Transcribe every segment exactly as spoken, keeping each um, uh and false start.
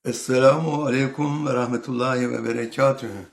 Esselamu aleyküm ve rahmetullahi ve berekatühü.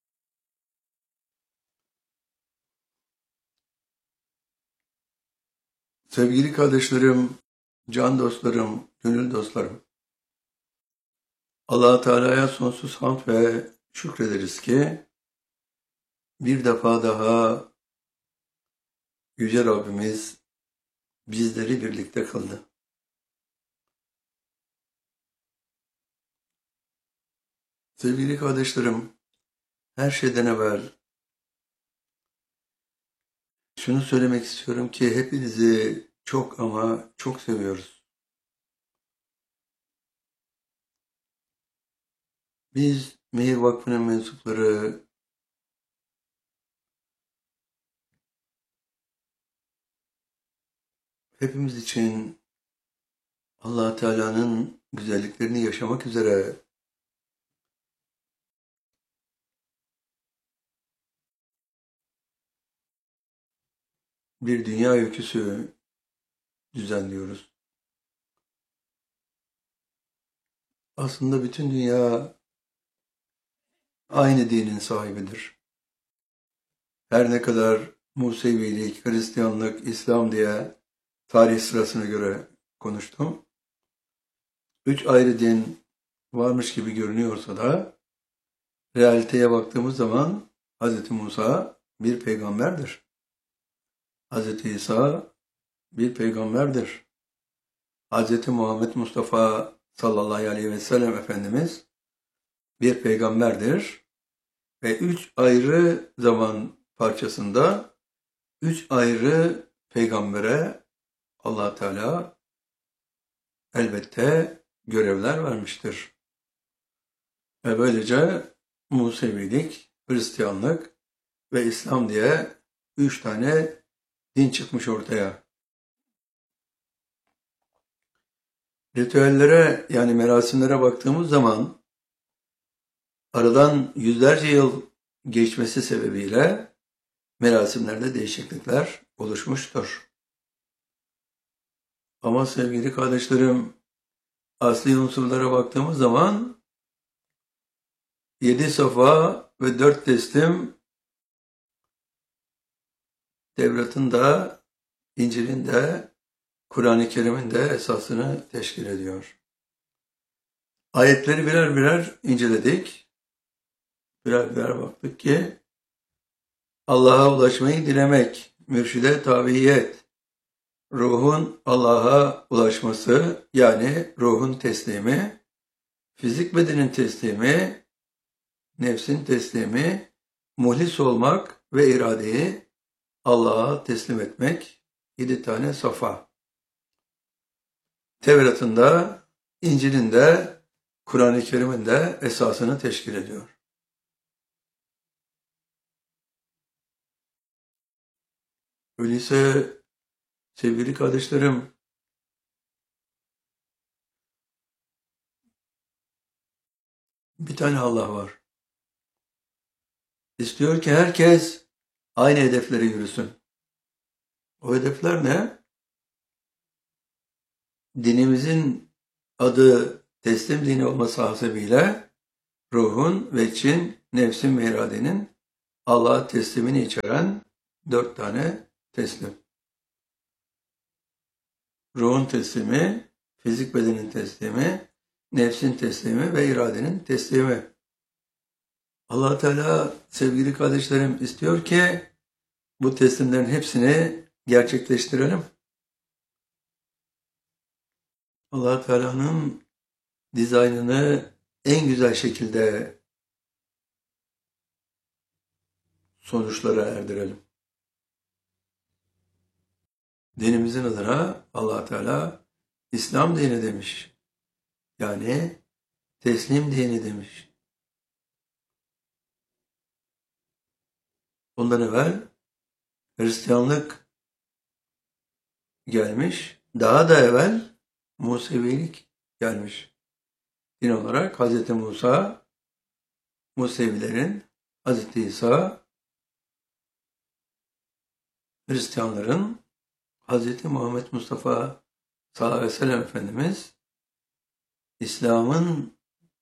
Sevgili kardeşlerim, can dostlarım, gönül dostlarım. Allah-u Teala'ya sonsuz hamd ve şükrederiz ki bir defa daha Yüce Rabbimiz bizleri birlikte kıldı. Sevgili kardeşlerim, her şeyden evvel şunu söylemek istiyorum ki hepinizi çok ama çok seviyoruz. Biz Mehir Vakfı'nın mensupları hepimiz için Allah Teala'nın güzelliklerini yaşamak üzere bir dünya öyküsü düzenliyoruz. Aslında bütün dünya aynı dinin sahibidir. Her ne kadar Musevilik, Hristiyanlık, İslam diye tarih sırasına göre konuştum. Üç ayrı din varmış gibi görünüyorsa da realiteye baktığımız zaman Hz. Musa bir peygamberdir. Hz. İsa bir peygamberdir. Hz. Muhammed Mustafa sallallahu aleyhi ve sellem Efendimiz bir peygamberdir. Ve üç ayrı zaman parçasında üç ayrı peygambere Allah Teala elbette görevler vermiştir. Ve böylece Musevilik, Hristiyanlık ve İslam diye üç tane din çıkmış ortaya. Ritüellere yani merasimlere baktığımız zaman aradan yüzlerce yıl geçmesi sebebiyle merasimlerde değişiklikler oluşmuştur. Ama sevgili kardeşlerim, asli unsurlara baktığımız zaman yedi safa ve dört teslim Tevrat'ın da, İncil'in de, Kur'an-ı Kerim'in de esasını teşkil ediyor. Ayetleri birer birer inceledik. Birer birer baktık ki Allah'a ulaşmayı dilemek, mürşide tabiyet, ruhun Allah'a ulaşması yani ruhun teslimi, fizik bedenin teslimi, nefsin teslimi, muhlis olmak ve iradeyi Allah'a teslim etmek yedi tane safa. Tevrat'ın da, İncil'in de, Kur'an-ı Kerim'in de esasını teşkil ediyor. Öyleyse sevgili kardeşlerim, bir tane Allah var. İstiyor ki herkes aynı hedeflere yürüsün. O hedefler ne? Dinimizin adı teslim dini olması hasebiyle ruhun ve için, nefsin ve iradenin Allah'a teslimini içeren dört tane teslim. Ruhun teslimi, fizik bedenin teslimi, nefsin teslimi ve iradenin teslimi. Allah Teala sevgili kardeşlerim istiyor ki bu teslimlerin hepsini gerçekleştirelim. Allah Teala'nın dizaynını en güzel şekilde sonuçlara erdirelim. Dinimizin adına Allah Teala İslam dini demiş. Yani teslim dini demiş. Bundan evvel Hristiyanlık gelmiş. Daha da evvel Musevilik gelmiş. Din olarak Hz. Musa, Musevilerin, Hz. İsa, Hristiyanların, Hz. Muhammed Mustafa sallallahu aleyhi ve sellem Efendimiz, İslam'ın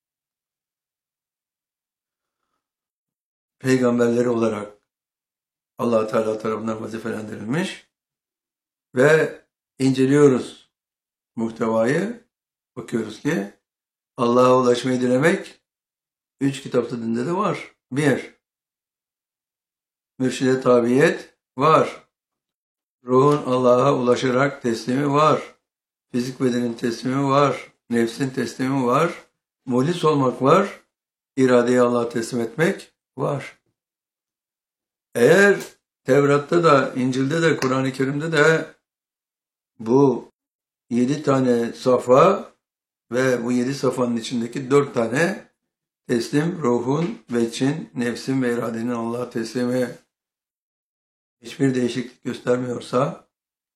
peygamberleri olarak Allah Teala tarafından vazifelendirilmiş ve inceliyoruz muhtevayı. Bakıyoruz ki Allah'a ulaşmayı dilemek üç kitaplı dinde de var. Bir, mürşide tabiyet var. Ruhun Allah'a ulaşarak teslimi var. Fizik bedenin teslimi var. Nefsin teslimi var. Muhlis olmak var. İradeyi Allah'a teslim etmek var. Eğer Tevrat'ta da, İncil'de de, Kur'an-ı Kerim'de de bu yedi tane safa ve bu yedi safanın içindeki dört tane teslim, ruhun, veçin, nefsin ve iradenin Allah'a teslimi hiçbir değişiklik göstermiyorsa,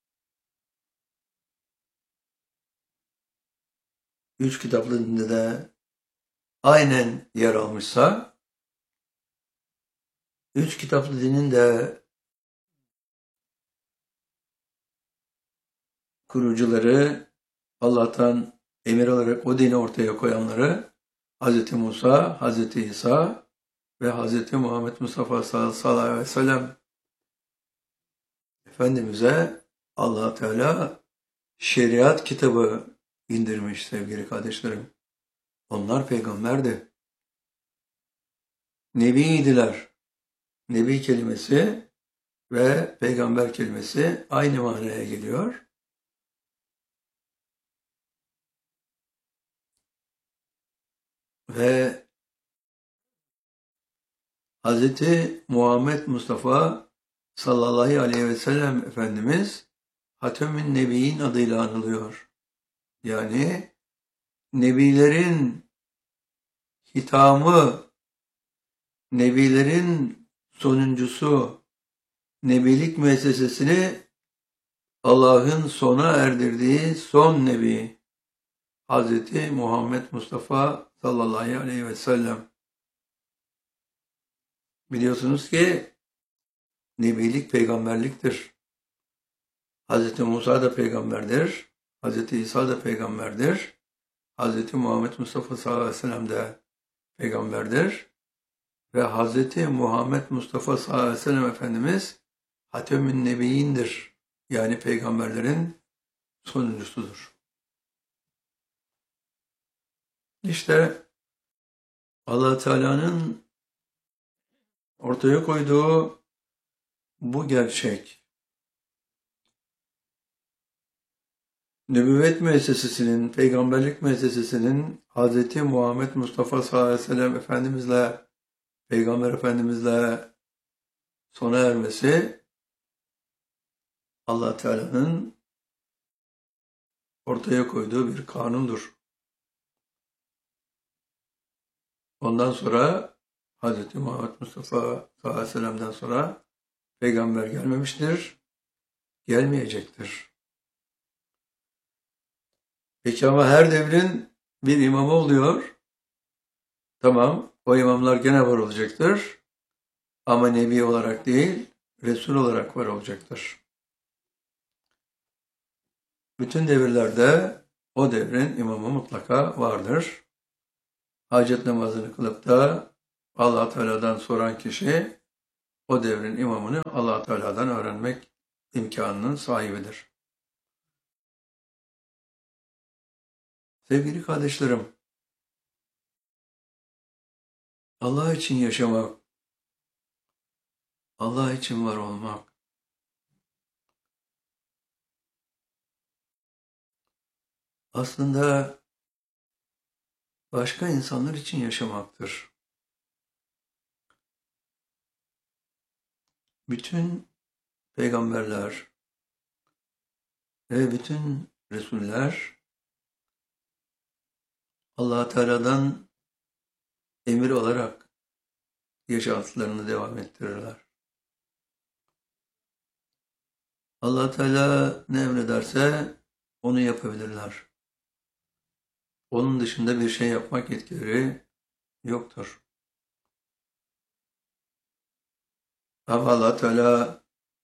üç kitaplı dinde de aynen yer almışsa, üç kitaplı dinin de kurucuları, Allah'tan emir alarak o dini ortaya koyanları Hz. Musa, Hz. İsa ve Hz. Muhammed Mustafa sallallahu aleyhi ve sellem Efendimiz'e Allah Teala şeriat kitabı indirmiş sevgili kardeşlerim. Onlar peygamberdi. Nebiydiler. Nebi kelimesi ve peygamber kelimesi aynı manaya geliyor. Ve Hz. Muhammed Mustafa sallallahu aleyhi ve sellem Efendimiz Hatemün Nebiyin adıyla anılıyor. Yani Nebilerin hitamı, Nebilerin sonuncusu, Nebilik müessesesini Allah'ın sona erdirdiği son Nebi Hz. Muhammed Mustafa sallallahu aleyhi ve sellem. Biliyorsunuz ki Nebilik peygamberliktir. Hz. Musa da peygamberdir. Hz. İsa da peygamberdir. Hz. Muhammed Mustafa sallallahu aleyhi ve sellem de peygamberdir. Ve Hz. Muhammed Mustafa sallallahu aleyhi ve sellem Efendimiz Hatemün Nebiyindir. Yani peygamberlerin sonuncusudur. İşte Allah Teala'nın ortaya koyduğu bu gerçek, nübüvvet müessesesinin, peygamberlik müessesesinin Hz. Muhammed Mustafa sallallahu aleyhi ve sellem Efendimizle, Peygamber Efendimizle sona ermesi Allah Teala'nın ortaya koyduğu bir kanundur. Ondan sonra Hz. Muhammed Mustafa sallallahu aleyhi ve sellem'den sonra peygamber gelmemiştir, gelmeyecektir. Peki ama her devrin bir imamı oluyor. Tamam, o imamlar gene var olacaktır. Ama Nebi olarak değil, Resul olarak var olacaktır. Bütün devirlerde o devrin imamı mutlaka vardır. Hacet namazını kılıp da Allah Teala'dan soran kişi o devrin imamını Allah Teala'dan öğrenmek imkanının sahibidir. Sevgili kardeşlerim, Allah için yaşamak, Allah için var olmak, aslında başka insanlar için yaşamaktır. Bütün peygamberler ve bütün Resuller Allah Teala'dan emir alarak yaşantılarını devam ettirirler. Allah Teala ne emrederse onu yapabilirler. Onun dışında bir şey yapmak yetkileri yoktur. Ama Allah Teala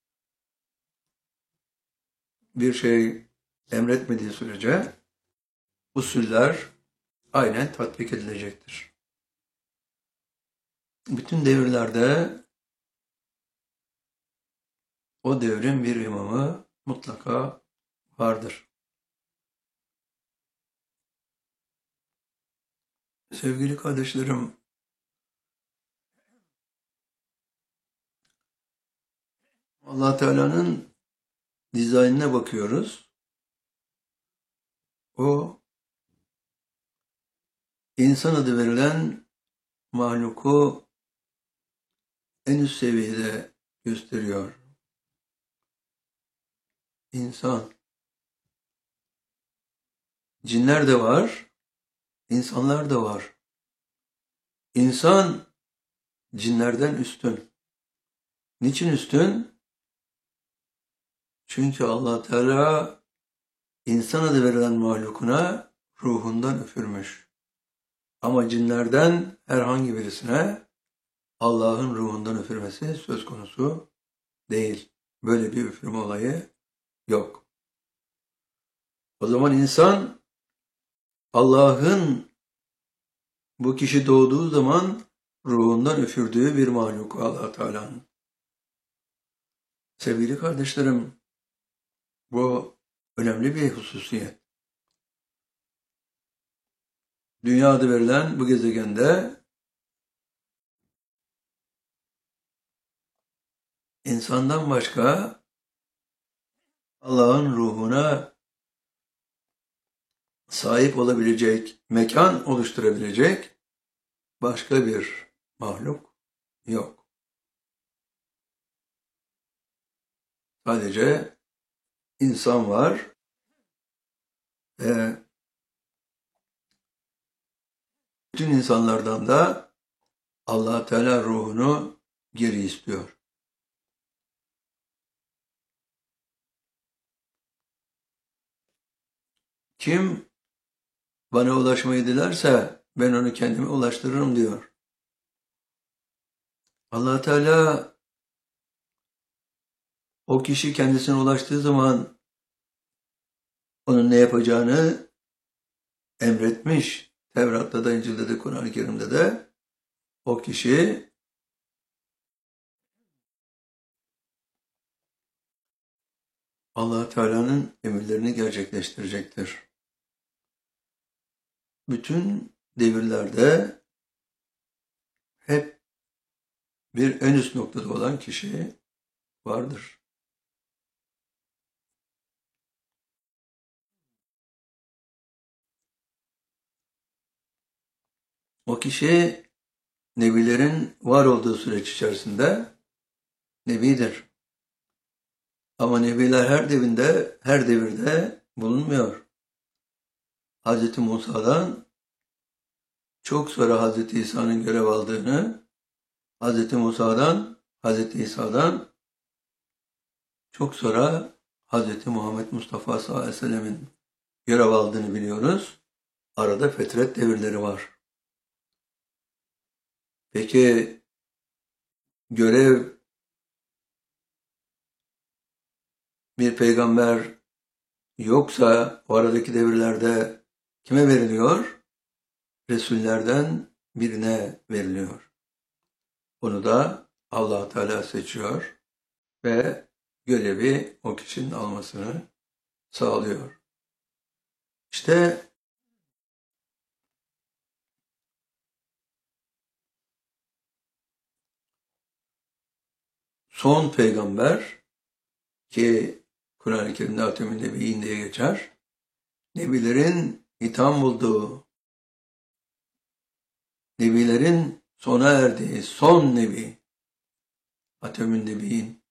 bir şey emretmediği sürece usuller aynen tatbik edilecektir. bütün devirlerde o devrin bir imamı mutlaka vardır. Sevgili kardeşlerim, Allah Teala'nın dizaynına bakıyoruz. O insan adı verilen mahluku en üst seviyede gösteriyor. İnsan. Cinler de var, insanlar da var. İnsan cinlerden üstün. Niçin üstün? Çünkü Allah Teala insan adı verilen mahlukuna ruhundan üfürmüş. Ama cinlerden herhangi birisine Allah'ın ruhundan üfürmesi söz konusu değil. Böyle bir üfürme olayı yok. O zaman insan Allah'ın bu kişi doğduğu zaman ruhundan üfürdüğü bir mahluk Allah Teala'nın. Sevgili kardeşlerim, bu önemli bir hususiyet. Dünya adı verilen bu gezegende insandan başka Allah'ın ruhuna sahip olabilecek, mekan oluşturabilecek başka bir mahluk yok. Sadece insan var ve bütün insanlardan da Allah Teala ruhunu geri istiyor. Kim bana ulaşmayı dilerse ben onu kendime ulaştırırım diyor. Allah Teala o kişi kendisine ulaştığı zaman onun ne yapacağını emretmiş. Tevrat'ta da, İncil'de de, Kur'an-ı Kerim'de de o kişi Allah Teala'nın emirlerini gerçekleştirecektir. Bütün devirlerde hep bir en üst noktada olan kişi vardır. O kişi nebilerin var olduğu süreç içerisinde nebidir. Ama nebiler her devirde, her devirde bulunmuyor. Hazreti Musa'dan çok sonra Hazreti İsa'nın görev aldığını, Hazreti Musa'dan, Hazreti İsa'dan çok sonra Hazreti Muhammed Mustafa sallallahu aleyhi ve sellemin görev aldığını biliyoruz. Arada fetret devirleri var. Peki görev bir peygamber yoksa o aradaki devirlerde kime veriliyor? Resullerden birine veriliyor. Onu da Allah Teala seçiyor ve görevi o kişinin almasını sağlıyor. İşte son peygamber ki Kur'an-ı Kerim'de Hatem-i Nebiyyin diye geçer. Nebilerin itham bulduğu, nebilerin sona erdiği son nebi Hatem-i Nebiyyin.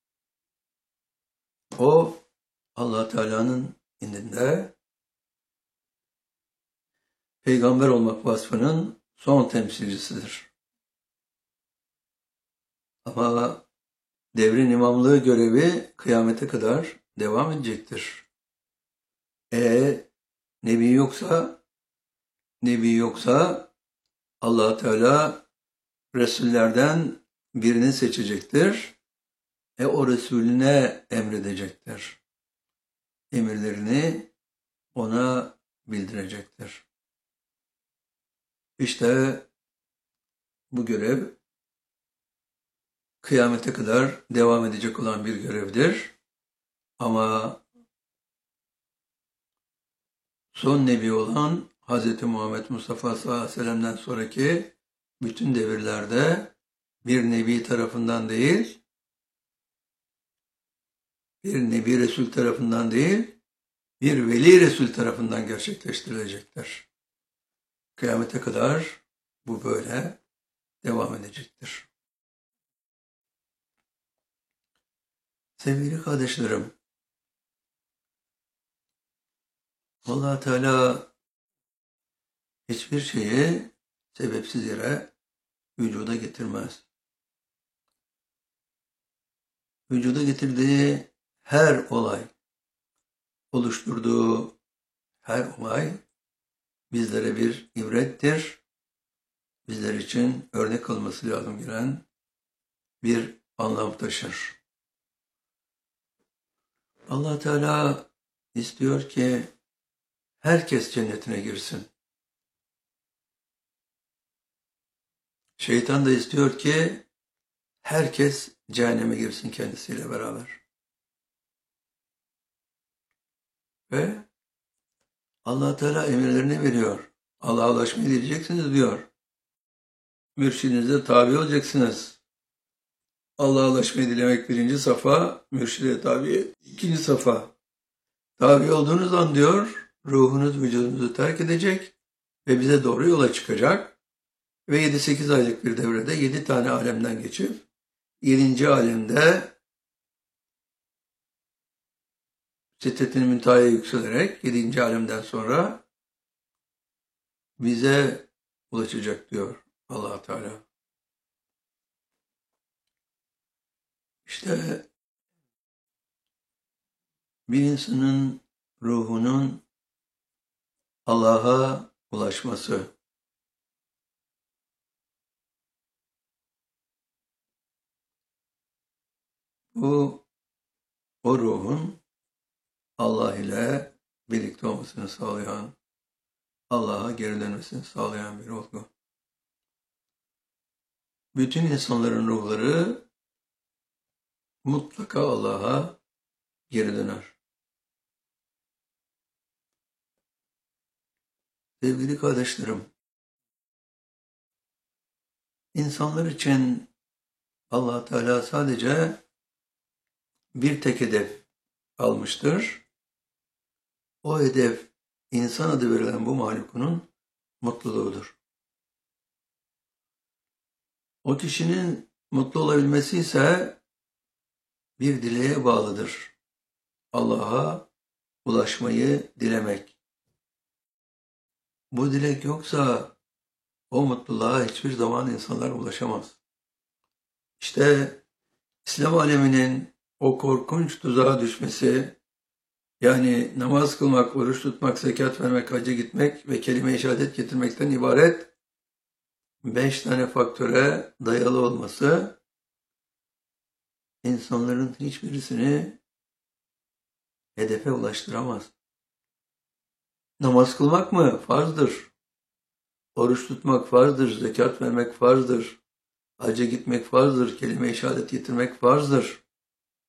O Allah Teala'nın indinde peygamber olmak vasfının son temsilcisidir. Ama devrin imamlığı görevi kıyamete kadar devam edecektir. E Nebi yoksa, Nebi yoksa Allah Teala Resullerden birini seçecektir. E o Resulüne emredecektir. Emirlerini ona bildirecektir. İşte bu görev kıyamete kadar devam edecek olan bir görevdir. Ama son nebi olan Hz. Muhammed Mustafa sallallahu aleyhi ve sellem'den sonraki bütün devirlerde bir nebi tarafından değil, bir nebi Resul tarafından değil, bir veli Resul tarafından gerçekleştirilecektir. Kıyamete kadar bu böyle devam edecektir. Sevgili kardeşlerim, Allah Teala hiçbir şeyi sebepsiz yere vücuda getirmez. Vücuda getirdiği her olay, oluşturduğu her olay bizlere bir ibrettir. Bizler için örnek olması lazım gelen bir anlam taşır. Allah Teala istiyor ki herkes cennetine girsin. Şeytan da istiyor ki herkes cehenneme girsin kendisiyle beraber. Ve Allah Teala emirlerini veriyor. Allah'a ulaşmayı dileyeceksiniz diyor. Mürşidinize tabi olacaksınız. Allah'a ulaşmayı dilemek birinci safa, mürşide tabi ikinci safa. Tabi olduğunuz an diyor, ruhunuz vücudunuzu terk edecek ve bize doğru yola çıkacak. Ve yedi sekiz aylık bir devrede yedi tane alemden geçip, yedinci alemde Sidret-i Münteha'ya yükselerek yedinci alemden sonra bize ulaşacak diyor Allah Teala. İşte bir insanın ruhunun Allah'a ulaşması, bu o ruhun Allah ile birlikte olmasını sağlayan, Allah'a geri dönmesini sağlayan bir olgu. Bütün insanların ruhları mutlaka Allah'a geri döner. Sevgili kardeşlerim, insanlar için Allah Teala sadece bir tek hedef almıştır. O hedef insan adı verilen bu mahlukunun mutluluğudur. O kişinin mutlu olabilmesi ise bir dileğe bağlıdır. Allah'a ulaşmayı dilemek. Bu dilek yoksa o mutluluğa hiçbir zaman insanlar ulaşamaz. İşte İslam aleminin o korkunç tuzağa düşmesi, yani namaz kılmak, oruç tutmak, zekat vermek, hacca gitmek ve kelime-i şehadet getirmekten ibaret beş tane faktöre dayalı olması, insanların hiçbirisini hedefe ulaştıramaz. Namaz kılmak mı? Farzdır. Oruç tutmak farzdır, zekat vermek farzdır, hacca gitmek farzdır, kelime-i şehadet getirmek farzdır.